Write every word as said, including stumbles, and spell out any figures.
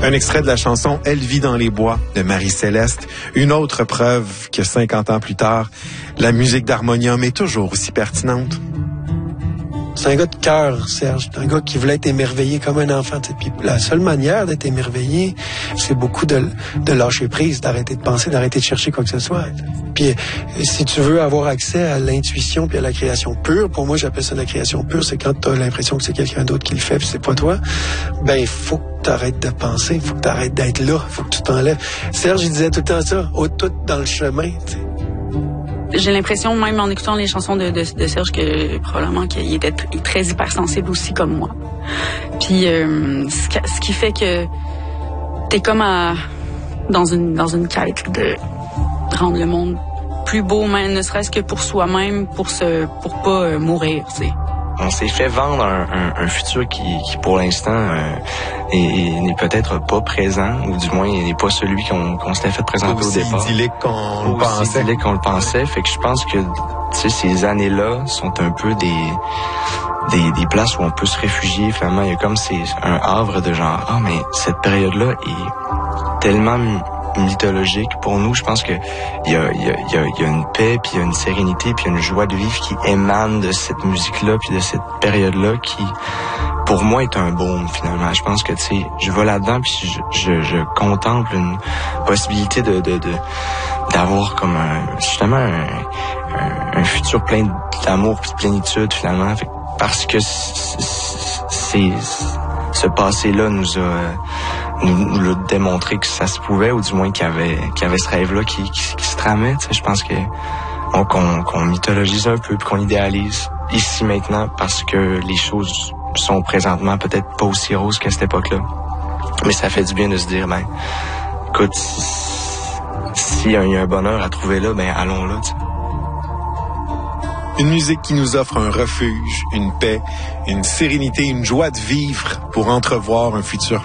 Un extrait de la chanson « Elle vit dans les bois » de Marie-Céleste. Une autre preuve que cinquante ans plus tard, la musique d'harmonium est toujours aussi pertinente. C'est un gars de cœur, Serge. C'est un gars qui voulait être émerveillé comme un enfant. T'sais. Puis la seule manière d'être émerveillé, c'est beaucoup de, de lâcher prise, d'arrêter de penser, d'arrêter de chercher quoi que ce soit. Puis si tu veux avoir accès à l'intuition puis à la création pure, pour moi j'appelle ça la création pure, c'est quand tu as l'impression que c'est quelqu'un d'autre qui le fait puis c'est pas toi, ben il faut que tu arrêtes de penser, il faut que tu arrêtes d'être là, il faut que tu t'enlèves. Serge, il disait tout le temps ça, au tout dans le chemin, t'sais. J'ai l'impression, même en écoutant les chansons de, de, de Serge, que probablement qu'il était t- très hypersensible aussi comme moi. Puis euh, ce, qui, ce qui fait que t'es comme à, dans une dans une quête de rendre le monde plus beau, même ne serait-ce que pour soi-même, pour se pour pas euh, mourir, tu sais. On s'est fait vendre un, un, un futur qui, qui pour l'instant euh, est, est, n'est peut-être pas présent, ou du moins n'est pas celui qu'on, qu'on s'était fait présenter aussi au départ. Aussi idyllique qu'on le pensait. Aussi idyllique qu'on le pensait. Fait que je pense que tu sais, ces années-là sont un peu des, des des places où on peut se réfugier. Finalement, il y a comme c'est un havre de genre, ah mais cette période-là est tellement mythologique pour nous. Je pense que il y a il y a il y a, il y a une paix, puis il y a une sérénité, puis il y a une joie de vivre qui émane de cette musique-là, puis de cette période-là qui, pour moi, est un baume finalement. Je pense que tu sais, je vais là-dedans, puis je, je je contemple une possibilité de de, de d'avoir comme un, justement un, un, un futur plein d'amour puis de plénitude finalement. Fait, parce que c'est ce passé-là nous a nous, nous l'a démontré que ça se pouvait, ou du moins qu'il y avait, qu'il y avait ce rêve-là qui, qui, qui se tramait. Tu sais, je pense que on, qu'on, qu'on mythologise un peu, puis qu'on idéalise ici maintenant, parce que les choses sont présentement peut-être pas aussi roses qu'à cette époque-là. Mais ça fait du bien de se dire, ben, écoute, s'il y a un bonheur à trouver là, ben allons là. Tu sais. Une musique qui nous offre un refuge, une paix, une sérénité, une joie de vivre pour entrevoir un futur